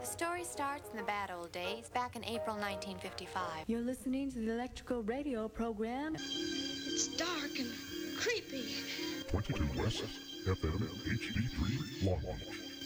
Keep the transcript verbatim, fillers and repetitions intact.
story starts in the bad old days, back in April nineteen fifty-five. You're listening to the Electrical Radio program. It's dark and creepy. twenty-two West, F M, H D three, Long Beach.